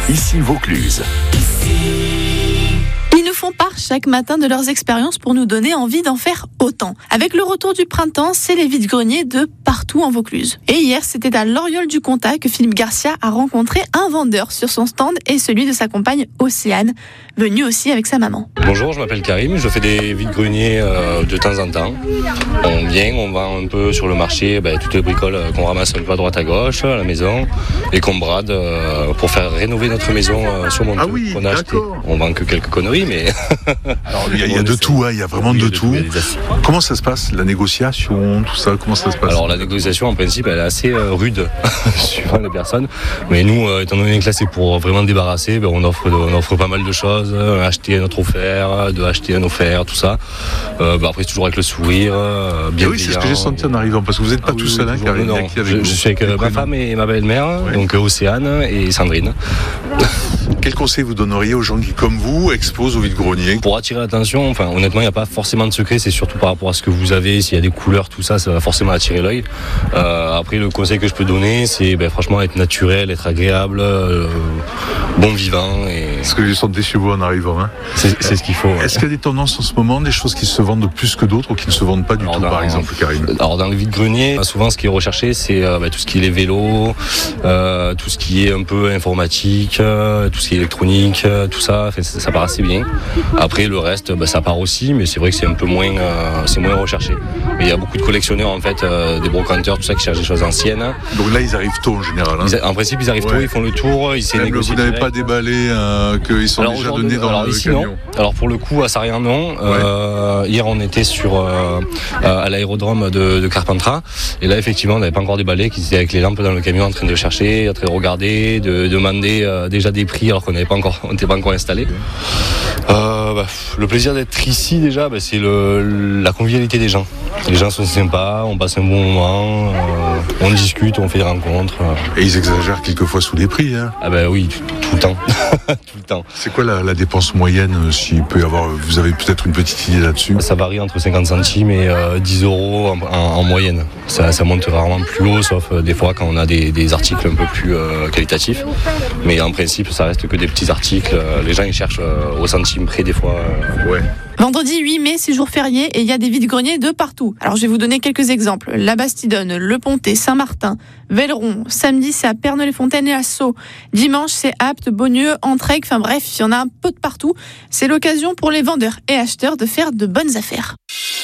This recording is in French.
Ici Vaucluse. Ils nous font part chaque matin de leurs expériences pour nous donner envie d'en faire autant. Avec le retour du printemps, c'est les vide-greniers de partout en Vaucluse. Et hier, c'était à Loriol-du-Comtat que Philippe Garcia a rencontré un vendeur sur son stand et celui de sa compagne Océane, venue aussi avec sa maman. Bonjour, je m'appelle Karim, je fais des vide-greniers de temps en temps. On vient, on vend un peu sur le marché toutes les bricoles qu'on ramasse un peu à droite à gauche à la maison et qu'on brade pour faire rénover notre maison sur Monteux qu'on a acheté. On vend que quelques conneries, mais... Alors, il y a de tout, il y a vraiment de tout. Comment ça se passe, la négociation, tout ça, comment ça se passe? Alors la négociation en principe elle est assez rude suivant les personnes, mais nous étant donné que là c'est pour vraiment débarrasser, on offre pas mal de choses, acheter notre offert, de acheter un offert, tout ça. Après toujours avec le sourire, bien. Oui, c'est ce que j'ai senti en arrivant, parce que vous n'êtes pas tout seul, Karim. Non, je suis avec ma femme et ma belle-mère, donc Océane et Sandrine. Quel conseil vous donneriez aux gens qui, comme vous, exposent au vide-grenier? Pour attirer l'attention, honnêtement, il n'y a pas forcément de secret, c'est surtout par rapport à ce que vous avez, s'il y a des couleurs, tout ça, ça va forcément attirer l'œil. Après, le conseil que je peux donner, c'est franchement être naturel, être agréable, bon vivant. Et... Ce que j'ai senti chez vous en arrivant. C'est ce qu'il faut. Est-ce qu'il y a des tendances en ce moment, des choses qui se vendent plus que d'autres ou qui ne se vendent pas du tout, par exemple, Karim? Alors, dans le vide-grenier, souvent, ce qui est recherché, c'est tout ce qui est les vélos, tout ce qui est un peu informatique, tout ce qui est électronique, tout ça, ça part assez bien. Après, le reste, ça part aussi, mais c'est vrai que c'est un peu moins, c'est moins recherché. Mais il y a beaucoup de collectionneurs, en fait, des brocanteurs, tout ça, qui cherchent des choses anciennes. Donc là, ils arrivent tôt, en général. En principe, ils arrivent tôt, ils font le tour, ils essaient de négocier. Vous n'avez pas déballé qu'ils sont déjà donnés dans le camion? Non. Alors, pour le coup, à Sarriens, non. Hier, on était à l'aérodrome de Carpentras. Et là, effectivement, on n'avait pas encore déballé, qu'ils étaient avec les lampes dans le camion en train de chercher, en train de regarder, de demander déjà des prix alors qu'on n'était pas encore installé. Le plaisir d'être ici déjà, c'est la convivialité des gens. Les gens sont sympas, on passe un bon moment, on discute, on fait des rencontres. Et ils exagèrent quelquefois sous les prix. Oui, tout le temps. Tout le temps. C'est quoi la dépense moyenne, s'il peut y avoir, vous avez peut-être une petite idée là-dessus? Ça varie entre 50 centimes et 10 euros en moyenne. Ça monte rarement plus haut, sauf des fois quand on a des articles un peu plus qualitatifs. Mais en principe, ça reste que des petits articles. Les gens ils cherchent au centime près des fois. Vendredi 8 mai, c'est jour férié et il y a des vide-greniers de partout. Alors je vais vous donner quelques exemples. La Bastidonne, Le Pontet, Saint-Martin, Velleron. Samedi, c'est à Pernod-les-Fontaines et à Sceaux. Dimanche, c'est Apt, Beaunieu, Entraigues. Bref, il y en a un peu de partout. C'est l'occasion pour les vendeurs et acheteurs de faire de bonnes affaires.